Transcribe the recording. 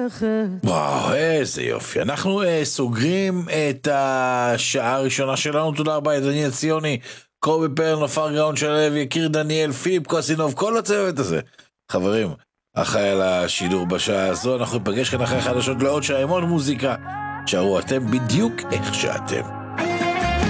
ללכת. וואו, איזה יופי. אנחנו סוגרים את השעה הראשונה שלנו. תודה רבה, דניאל ציוני, קובי פרל, נופר גאון שלו, יקיר דניאל, פיליפ קוסינוב, כל הצוות הזה. חברים, אחרי על השידור בשעה הזו, אנחנו ניפגש כאן אחרי חדשות לעוד שעה עם עוד מוזיקה. תשארו אתם בדיוק איך שאתם.